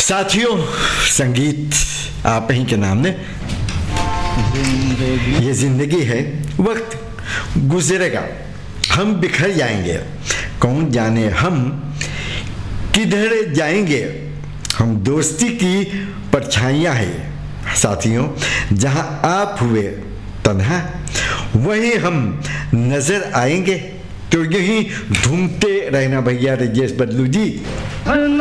साथियों, संगीत आप ही के नाम ने। ये जिंदगी है, वक्त गुजरेगा, हम बिखर जाएंगे, कौन जाने हम किधर जाएंगे। हम दोस्ती की परछाइयाँ हैं साथियों, जहाँ आप हुए तन्हा वहीं हम नजर आएंगे। तो यही ढूंढते रहना भैया राजेश बदलू जी।